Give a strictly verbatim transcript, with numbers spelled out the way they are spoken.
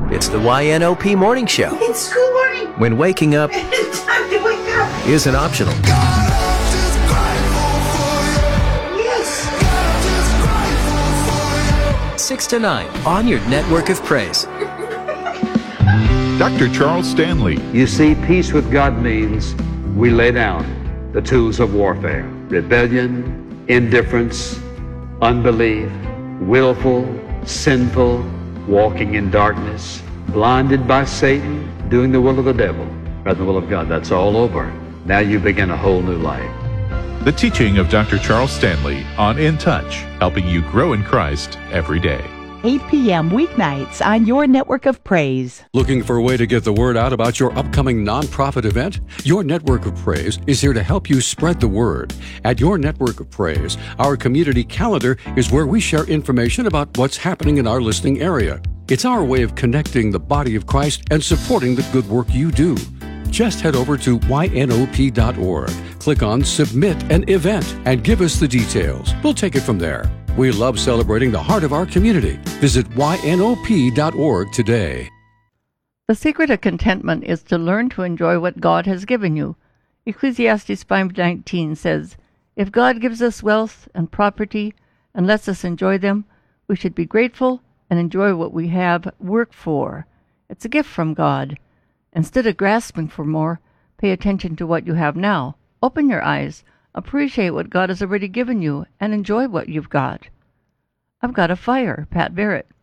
It's the Y N O P Morning Show. It's school morning. When waking up It's time to wake up. isn't optional. Yes. six to nine on your network of praise. Doctor Charles Stanley. You see, peace with God means we lay down the tools of warfare: rebellion, indifference, unbelief, willful, sinful, walking in darkness, blinded by Satan, doing the will of the devil rather than the will of God. That's all over. Now you begin a whole new life. The teaching of Doctor Charles Stanley on In Touch, helping you grow in Christ every day. eight p.m. weeknights on your network of praise. Looking for a way to get the word out about your upcoming nonprofit event? Your Network of Praise is here to help you spread the word. At Your Network of Praise, our community calendar is where we share information about what's happening in our listening area. It's our way of connecting the body of Christ and supporting the good work you do. Just head over to Y N O P dot org, click on Submit an Event, and give us the details. We'll take it from there. We love celebrating the heart of our community. Visit Y N O P dot org today. The secret of contentment is to learn to enjoy what God has given you. Ecclesiastes five nineteen says, "If God gives us wealth and property and lets us enjoy them, we should be grateful and enjoy what we have worked for. It's a gift from God. Instead of grasping for more, pay attention to what you have now. Open your eyes, appreciate what God has already given you, and enjoy what you've got." I've got a fire, Pat Barrett.